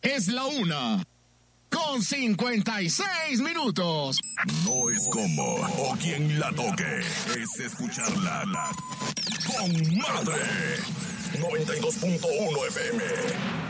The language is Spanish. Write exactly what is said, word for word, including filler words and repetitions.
Es la una con cincuenta y seis minutos. No es como o quien la toque, es escucharla la con madre. noventa y dos punto uno F M.